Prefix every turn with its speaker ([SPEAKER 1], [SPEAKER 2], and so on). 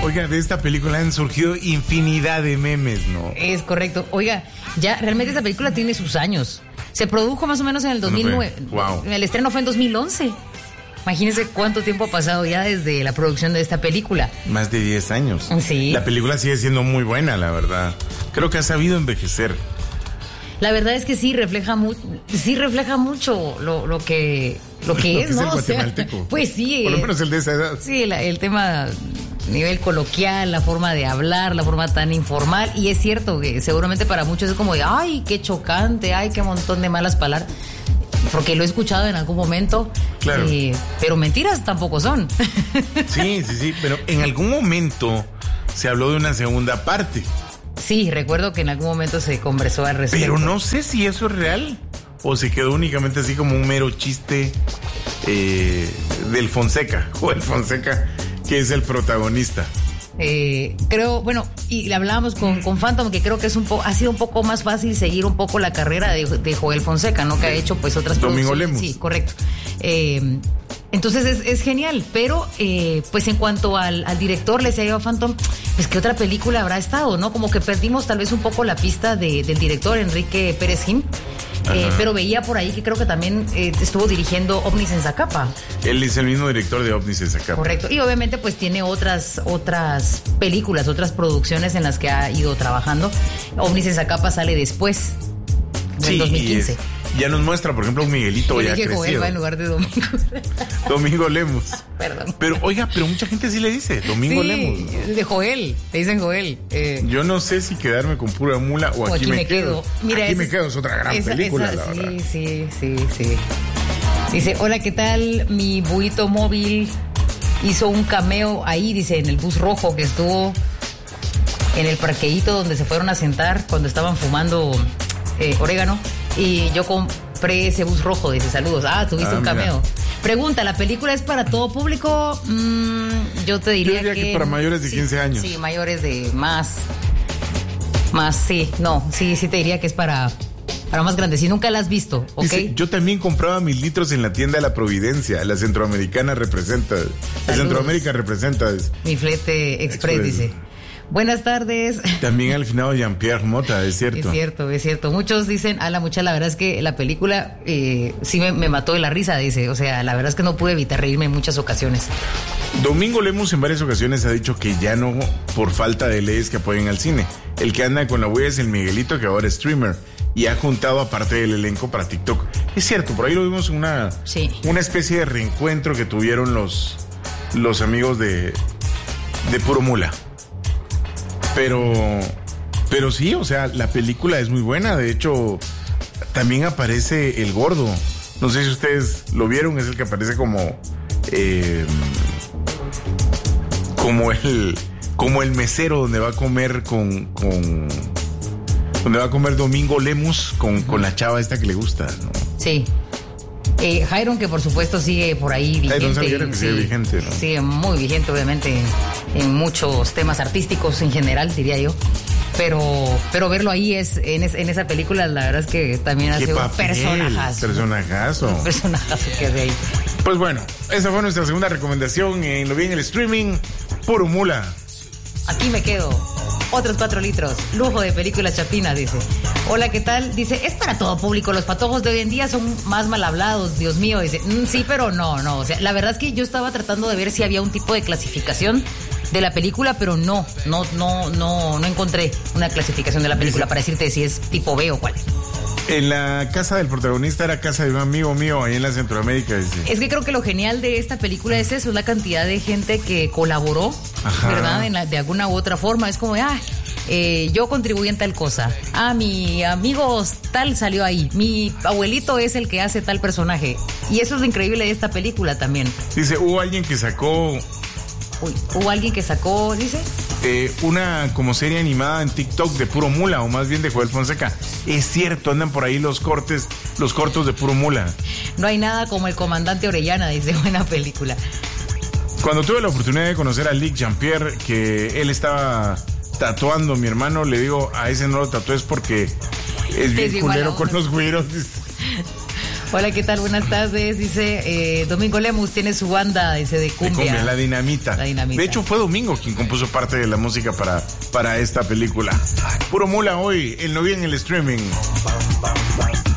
[SPEAKER 1] Oiga, de esta película han surgido infinidad de memes, ¿no?
[SPEAKER 2] Es correcto. Oiga, ya realmente esta película tiene sus años. Se produjo más o menos en el 2009.
[SPEAKER 1] Wow.
[SPEAKER 2] El estreno fue en 2011. Imagínense cuánto tiempo ha pasado ya desde la producción de esta película.
[SPEAKER 1] Más de 10 años.
[SPEAKER 2] Sí.
[SPEAKER 1] La película sigue siendo muy buena, la verdad. Creo que ha sabido envejecer.
[SPEAKER 2] La verdad es que sí refleja mucho lo que es, ¿no?
[SPEAKER 1] Es el
[SPEAKER 2] pues sí.
[SPEAKER 1] Por lo menos el de esa edad.
[SPEAKER 2] Sí, el tema a nivel coloquial, la forma de hablar, la forma tan informal. Y es cierto que seguramente para muchos es como de, ay, qué chocante, ay, qué montón de malas palabras. Porque lo he escuchado en algún momento.
[SPEAKER 1] Claro.
[SPEAKER 2] Pero mentiras tampoco son.
[SPEAKER 1] Sí. Pero en algún momento se habló de una segunda parte.
[SPEAKER 2] Sí, recuerdo que en algún momento se conversó al respecto.
[SPEAKER 1] Pero no sé si eso es real o se quedó únicamente así como un mero chiste del Fonseca, o el Fonseca, que es el protagonista.
[SPEAKER 2] Creo, bueno, y le hablábamos con Phantom, que creo que ha sido un poco más fácil seguir un poco la carrera de Joel Fonseca, ¿no? Que ha hecho pues otras
[SPEAKER 1] Domingo
[SPEAKER 2] producciones.
[SPEAKER 1] Lemus.
[SPEAKER 2] Sí, correcto. Entonces es genial, pero pues en cuanto al director, le decía yo a Phantom, pues ¿qué otra película habrá estado, no? Como que perdimos tal vez un poco la pista del director Enrique Pérez Gim, pero veía por ahí que creo que también estuvo dirigiendo OVNIs en Zacapa.
[SPEAKER 1] Él es el mismo director de OVNIs en Zacapa.
[SPEAKER 2] Correcto, y obviamente pues tiene otras películas, otras producciones en las que ha ido trabajando. OVNIs en Zacapa sale después, en 2015.
[SPEAKER 1] Ya nos muestra, por ejemplo, un Miguelito ya crecido.
[SPEAKER 2] Joel en lugar de Domingo.
[SPEAKER 1] Domingo Lemus.
[SPEAKER 2] Perdón.
[SPEAKER 1] Pero, oiga, mucha gente sí le dice Domingo Lemus, ¿no?
[SPEAKER 2] De Joel, te dicen Joel.
[SPEAKER 1] Yo no sé si quedarme con Pura Mula o Aquí me quedo.
[SPEAKER 2] Mira,
[SPEAKER 1] Aquí me quedo es otra gran película, la verdad.
[SPEAKER 2] Sí. Dice, hola, ¿qué tal? Mi buito móvil hizo un cameo ahí, dice, en el bus rojo que estuvo en el parqueíto donde se fueron a sentar cuando estaban fumando orégano. Y yo compré ese bus rojo, dice, saludos. Tuviste un cameo. Mira. Pregunta, ¿la película es para todo público? Yo te diría
[SPEAKER 1] que para mayores de 15 años.
[SPEAKER 2] Sí, mayores de más, sí. No, sí te diría que es para más grandes. Si nunca la has visto, ¿ok?
[SPEAKER 1] Dice, yo también compraba 1000 litros en la tienda de La Providencia. La Centroamericana representa. Saludos. La Centroamérica representa.
[SPEAKER 2] Mi flete express, dice. Buenas tardes.
[SPEAKER 1] También al final Jean-Pierre Mota, es cierto.
[SPEAKER 2] Es cierto. Muchos dicen, la verdad es que la película sí me mató de la risa, dice. O sea, la verdad es que no pude evitar reírme en muchas ocasiones.
[SPEAKER 1] Domingo Lemus en varias ocasiones ha dicho que ya no, por falta de leyes que apoyen al cine. El que anda con la huella es el Miguelito, que ahora es streamer. Y ha juntado a parte del elenco para TikTok. Es cierto, por ahí lo vimos una especie de reencuentro que tuvieron los amigos de Puro Mula. Pero sí, o sea, la película es muy buena. De hecho, también aparece el gordo. No sé si ustedes lo vieron, es el que aparece como el mesero donde va a comer donde va a comer Domingo Lemus con la chava esta que le gusta, ¿no?
[SPEAKER 2] Sí. Jairon, que por supuesto sigue por ahí vigente.
[SPEAKER 1] Sigue vigente, ¿no?
[SPEAKER 2] Sigue muy vigente, obviamente, en muchos temas artísticos en general, diría yo. Pero verlo ahí en esa película, la verdad es que también hace un personajazo. Un personajazo que hace ahí.
[SPEAKER 1] Pues bueno, esa fue nuestra segunda recomendación en Lo Vi en el Streaming. Puro Mula.
[SPEAKER 2] Aquí me quedo. Otros 4 litros. Lujo de película chapina, dice. Hola, ¿qué tal? Dice, es para todo público. Los patojos de hoy en día son más mal hablados, Dios mío. Dice, sí, pero no. O sea, la verdad es que yo estaba tratando de ver si había un tipo de clasificación de la película, pero no encontré una clasificación de la película para decirte si es tipo B o cuál.
[SPEAKER 1] En la casa del protagonista era casa de un amigo mío ahí en la Centroamérica, dice.
[SPEAKER 2] Es que creo que lo genial de esta película es eso, la cantidad de gente que colaboró, ¿verdad? De alguna u otra forma. Es como, yo contribuí en tal cosa. Mi amigo tal salió ahí. Mi abuelito es el que hace tal personaje. Y eso es lo increíble de esta película también.
[SPEAKER 1] Dice, hubo alguien que sacó,
[SPEAKER 2] dice.
[SPEAKER 1] Una como serie animada en TikTok de Puro Mula, o más bien de Joel Fonseca. Es cierto, andan por ahí los cortos de Puro Mula.
[SPEAKER 2] No hay nada como el comandante Orellana, dice, buena película.
[SPEAKER 1] Cuando tuve la oportunidad de conocer a Lick Jean-Pierre, que él estaba tatuando, mi hermano, le digo, a ese no lo tatúes porque es bien culero con los güiros.
[SPEAKER 2] Hola, ¿qué tal? Buenas tardes. Dice Domingo Lemus tiene su banda, dice, de cumbia.
[SPEAKER 1] La Dinamita. De hecho, fue Domingo quien compuso parte de la música para esta película. Puro mula hoy, el novio en el streaming.